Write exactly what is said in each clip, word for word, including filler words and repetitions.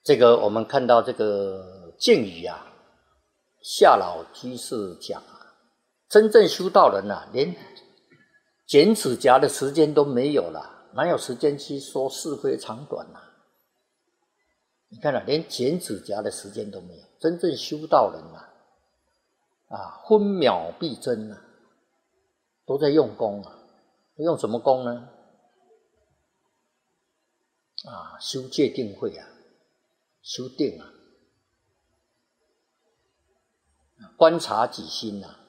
这个我们看到这个敬语啊，夏老居士讲啊，真正修道人啊，连剪指甲的时间都没有了，哪有时间去说是非长短啊？你看啊，连剪指甲的时间都没有。真正修道人啊，啊，分秒必争啊，都在用功啊。用什么功呢？啊，修戒定慧啊，修定啊，观察己心啊，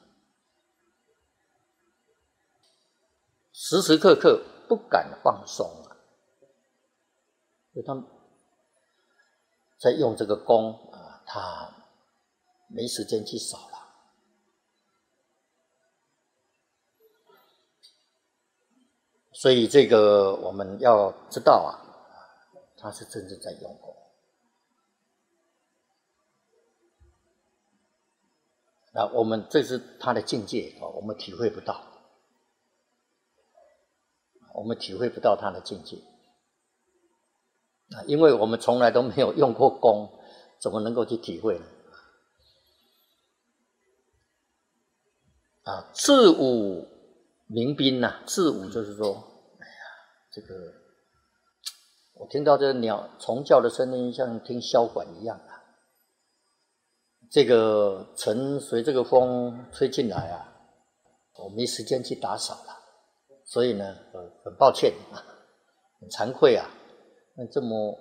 时时刻刻不敢放松啊。所以他们在用这个功啊，他没时间去扫了。所以这个我们要知道啊，他是真正在用功。那我们这是他的境界啊，我们体会不到，我们体会不到他的境界啊，因为我们从来都没有用过功，怎么能够去体会呢？啊，自武明宾呐、啊，自武就是说，哎呀，这个我听到这个鸟虫叫的声音，像听箫管一样啊。这个尘随这个风吹进来啊，我没时间去打扫了，所以呢，呃，很抱歉，很惭愧啊。那这么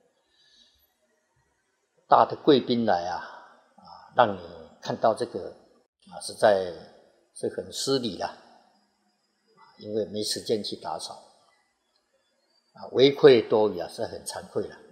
大的贵宾来啊，啊，让你看到这个啊，实在是很失礼了，因为没时间去打扫啊，微愧多余啊，是很惭愧了。